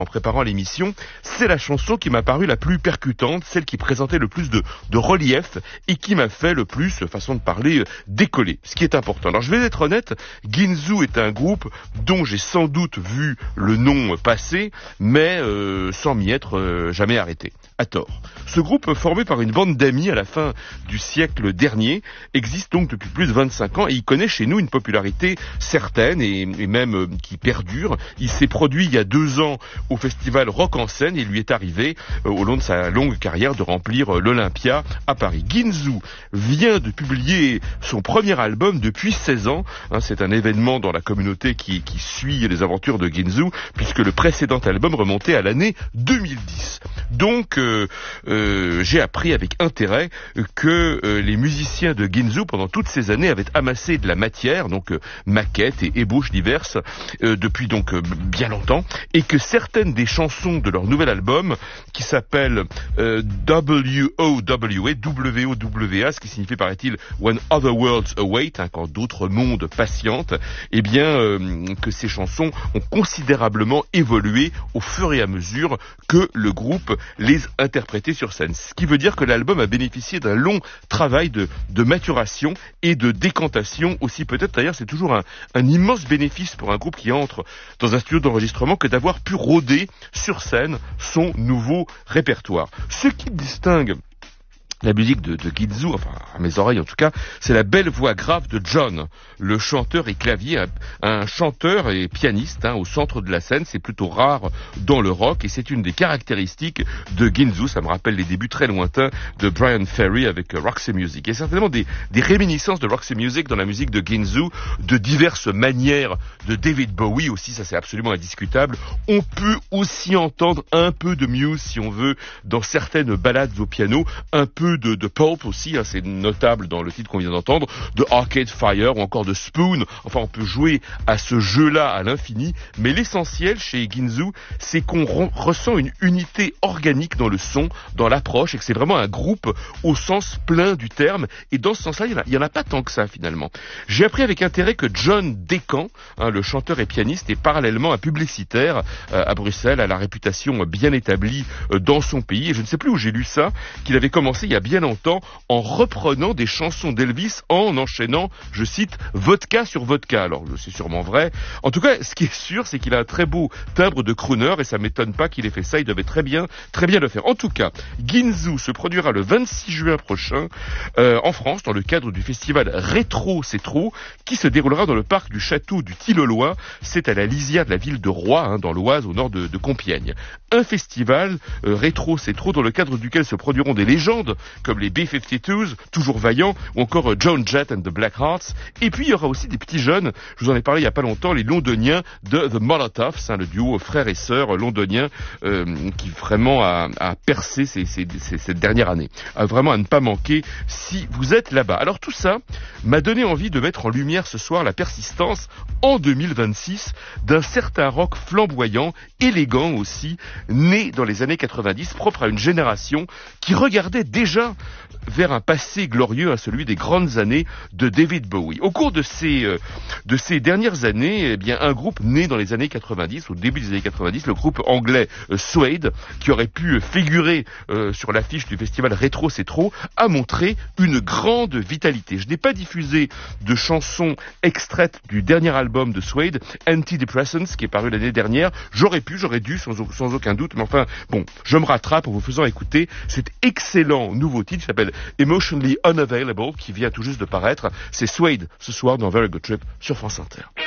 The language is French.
en préparant l'émission, c'est la chanson qui m'a paru la plus percutante, celle qui présentait le plus de relief et qui m'a fait le plus, façon de parler, décoller. Ce qui est important. Alors je vais être honnête, Ginzu est un groupe dont j'ai sans doute vu le nom passer, mais sans m'y être jamais arrêté. À tort. Ce groupe, formé par une bande d'amis à la fin du siècle dernier, existe donc depuis plus de 25 ans et il connaît chez nous une popularité certaine et même qui perdure. Il s'est produit il y a 2 ans au festival Rock en Seine et il lui est arrivé, au long de sa longue carrière, de remplir l'Olympia à Paris. Ginzu vient de publier son premier album depuis 16 ans. C'est un événement dans la communauté qui suit les aventures de Ginzu, puisque le précédent album remontait à l'année 2010. Donc, j'ai appris avec intérêt que les musiciens de Ginzu, pendant toutes ces années, avaient amassé de la matière, donc maquettes et ébauches diverses, depuis donc bien longtemps, et que certaines des chansons de leur nouvel album, qui s'appelle WOWA, ce qui signifie, paraît-il, When Other Worlds Await, quand d'autres mondes patientent, eh bien, que ces chansons ont considérablement évolué au fur et à mesure que le groupe les interprétait sur scène. Ce qui veut dire que l'album a bénéficié d'un long travail de maturation et de décantation aussi. Peut-être d'ailleurs c'est toujours un immense bénéfice pour un groupe qui entre dans un studio d'enregistrement que d'avoir pu rôder sur scène son nouveau répertoire. Ce qui distingue la musique de Ginzu, enfin à mes oreilles en tout cas, c'est la belle voix grave de John, le chanteur et clavier, un chanteur et pianiste au centre de la scène. C'est plutôt rare dans le rock et c'est une des caractéristiques de Ginzu. Ça me rappelle les débuts très lointains de Brian Ferry avec Roxy Music. Il y a certainement des réminiscences de Roxy Music dans la musique de Ginzu, de diverses manières de David Bowie aussi, ça c'est absolument indiscutable. On peut aussi entendre un peu de Muse si on veut dans certaines ballades au piano, un peu de Pulp aussi, c'est notable dans le titre qu'on vient d'entendre, de Arcade Fire ou encore de Spoon. Enfin, on peut jouer à ce jeu-là à l'infini, mais l'essentiel chez Ginzu, c'est qu'on ressent une unité organique dans le son, dans l'approche, et que c'est vraiment un groupe au sens plein du terme. Et dans ce sens-là, il y en a pas tant que ça finalement. J'ai appris avec intérêt que John Deacon, le chanteur et pianiste, est parallèlement un publicitaire à Bruxelles, à la réputation bien établie dans son pays. Et je ne sais plus où j'ai lu ça, qu'il avait commencé il y a bien longtemps en reprenant des chansons d'Elvis en enchaînant, je cite, vodka sur vodka. Alors c'est sûrement vrai. En tout cas, ce qui est sûr, c'est qu'il a un très beau timbre de crooner et ça m'étonne pas qu'il ait fait ça. Il devait très bien le faire. En tout cas, Ginzu se produira le 26 juin prochain en France dans le cadre du festival Rétro C'est Trop qui se déroulera dans le parc du château du Tilloloy. C'est à la lisière de la ville de Roye, dans l'Oise, au nord de Compiègne. Un festival Rétro C'est Trop dans le cadre duquel se produiront des légendes comme les B-52s, toujours vaillants, ou encore Joan Jett and the Blackhearts. Et puis il y aura aussi des petits jeunes, je vous en ai parlé il y a pas longtemps, les londoniens de The Molotovs, le duo frères et sœurs londoniens qui vraiment a percé cette dernière année. Vraiment à ne pas manquer si vous êtes là-bas. Alors tout ça m'a donné envie de mettre en lumière ce soir la persistance en 2026 d'un certain rock flamboyant, élégant aussi, né dans les années 90, propre à une génération qui regardait déjà vers un passé glorieux, celui des grandes années de David Bowie. Au cours de ces dernières années, eh bien, un groupe né dans les années 90, au début des années 90, le groupe anglais Suede, qui aurait pu figurer sur l'affiche du festival Rétro C'est Trop, a montré une grande vitalité. Je n'ai pas diffusé de chansons extraites du dernier album de Suede, Antidepressants, qui est paru l'année dernière. J'aurais dû, sans aucun doute, mais enfin, bon, je me rattrape en vous faisant écouter cet excellent nouveau titre qui s'appelle Emotionally Unavailable, qui vient tout juste de paraître. C'est Suede ce soir dans Very Good Trip sur France Inter.